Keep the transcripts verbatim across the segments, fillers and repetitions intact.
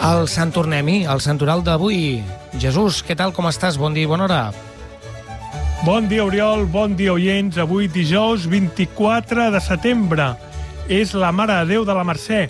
El Sant Tornem-hi, el santoral d'avui. Jesús, què tal, com estàs? Bon dia i bona hora. Bon dia, Oriol, bon dia, oients. Avui, dijous vint-i-quatre de setembre. És la Mare de Déu de la Mercè,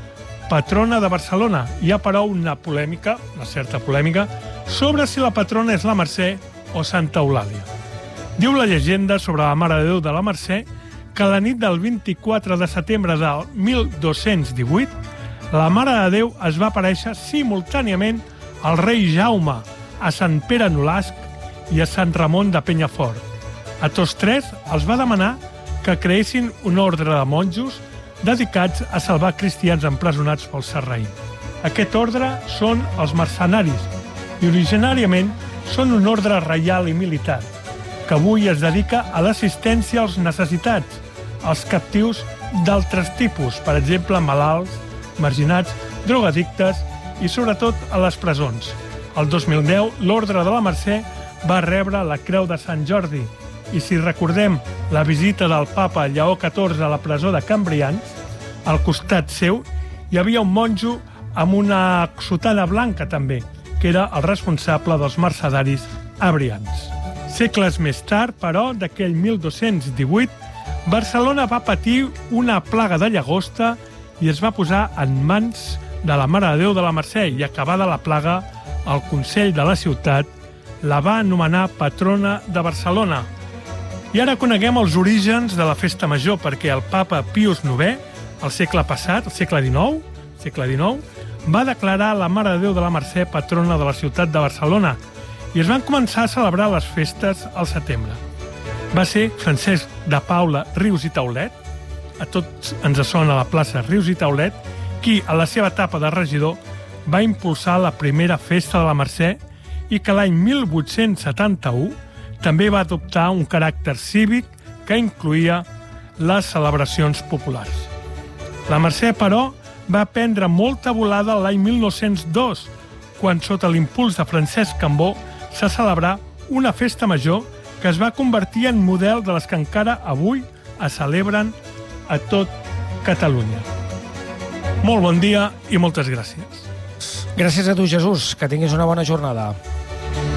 patrona de Barcelona. Hi ha, però, una polèmica, una certa polèmica, sobre si la patrona és la Mercè o Santa Eulàlia. Diu la llegenda sobre la Mare de Déu de la Mercè que la nit del vint-i-quatre de setembre del mil dos-cents divuit la Mare de Déu es va aparèixer simultàniament al rei Jaume, a Sant Pere Nolasc i a Sant Ramon de Penyafort. A tots tres els va demanar que creessin un ordre de monjos dedicats a salvar cristians empresonats pel sarraïn. Aquest ordre són els mercenaris i originàriament són un ordre reial i militar que avui es dedica a l'assistència als necessitats, als captius d'altres tipus, per exemple, malalts, marginats, drogadictes i, sobretot, a les presons. El dos mil deu, l'Ordre de la Mercè va rebre la Creu de Sant Jordi i, si recordem la visita del papa Lleó catorze a la presó de Can Brians, al costat seu hi havia un monjo amb una sotana blanca, també, que era el responsable dels mercedaris a Brians. Segles més tard, però, d'aquell mil dos-cents divuit, Barcelona va patir una plaga de llagosta i es va posar en mans de la Mare de Déu de la Mercè i, acabada la plaga, el Consell de la ciutat la va anomenar patrona de Barcelona. I ara coneguem els orígens de la festa major, perquè el papa Pius novè, al segle passat, al segle dinou, segle dinou, va declarar la Mare de Déu de la Mercè patrona de la ciutat de Barcelona i es van començar a celebrar les festes al setembre. Va ser Francesc de Paula Rius i Taulet, a tots ens sona la plaça Rius i Taulet, qui, a la seva etapa de regidor, va impulsar la primera festa de la Mercè i que l'any mil vuit-cents setanta-u també va adoptar un caràcter cívic que incloïa les celebracions populars. La Mercè, però, va prendre molta volada l'any mil nou-cents dos, quan, sota l'impuls de Francesc Cambó, se celebrà una festa major que es va convertir en model de les que encara avui es celebren a tot Catalunya. Molt bon dia i moltes gràcies. Gràcies a tu, Jesús. Que tinguis una bona jornada.